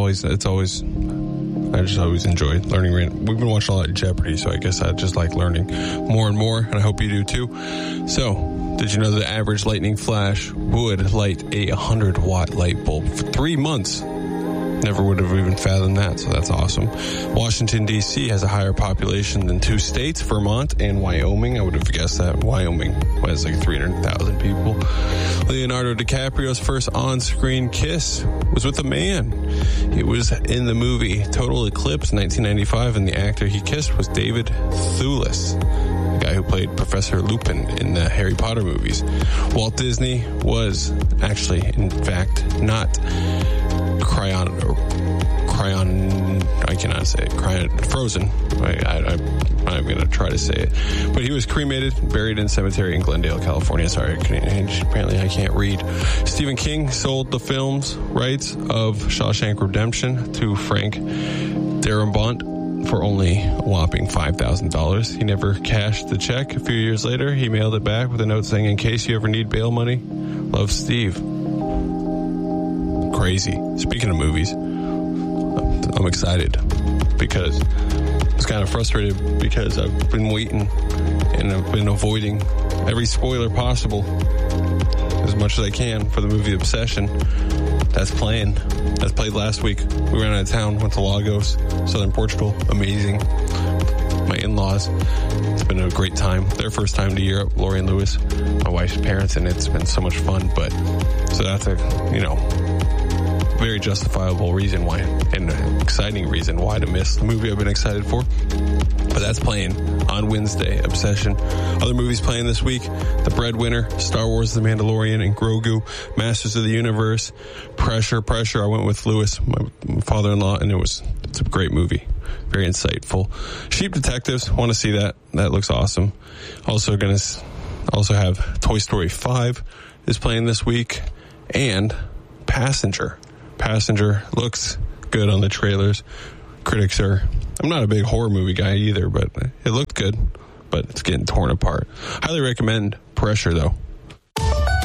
just always enjoy learning. We've been watching a lot of Jeopardy, so I guess I just like learning more and more, and I hope you do too. So, did you know the average lightning flash would light a 100-watt light bulb for 3 months? Never would have even fathomed that, so that's awesome. Washington, D.C. has a higher population than 2 states, Vermont and Wyoming. I would have guessed that. Wyoming has like 300,000 people. Leonardo DiCaprio's first on-screen kiss was with a man. It was in the movie Total Eclipse, 1995, and the actor he kissed was David Thewlis, the guy who played Professor Lupin in the Harry Potter movies. Walt Disney was actually, in fact, not frozen. I'm going to try to say it. But he was cremated, buried in a cemetery in Glendale, California. Sorry, apparently I can't read. Stephen King sold the film's rights of Shawshank Redemption to Frank Darabont for only a whopping $5,000. He never cashed the check. A few years later, he mailed it back with a note saying, "In case you ever need bail money, love, Steve." Crazy. Speaking of movies, I'm excited because I was kind of frustrated because I've been waiting and I've been avoiding every spoiler possible as much as I can for the movie Obsession. That's played last week. We ran out of town, went to Lagos, southern Portugal. Amazing. My in-laws. It's been a great time. Their first time to Europe, Lori and Lewis, my wife's parents, and it's been so much fun. But so that's a, very justifiable reason why, and an exciting reason why to miss the movie I've been excited for. But that's playing on Wednesday, Obsession. Other movies playing this week: The Breadwinner, Star Wars The Mandalorian and Grogu, Masters of the Universe, Pressure. I went with Lewis, my father-in-law, and it's a great movie. Very insightful. Sheep Detectives, want to see that. That looks awesome. Also have Toy Story 5 is playing this week, and Passenger looks good on the trailers. I'm not a big horror movie guy either, but it looked good, but it's getting torn apart. Highly recommend Pressure, though.